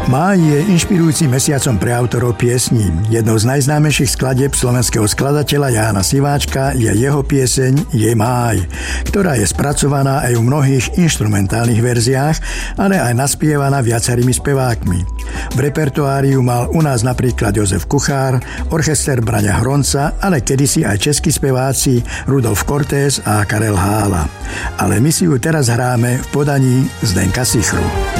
Máj je inšpirujúcim mesiacom pre autorov piesní. Jednou z najznámejších skladieb slovenského skladateľa Jána Siváčka je jeho pieseň Je máj, ktorá je spracovaná aj v mnohých inštrumentálnych verziách, ale aj naspievaná viacerými spevákmi. V repertoáriu mal u nás napríklad Jozef Kuchár, orchester Braňa Hronca, ale kedysi aj českí speváci Rudolf Cortés a Karel Hála. Ale my si ju teraz hráme v podaní Zdenka Sichru.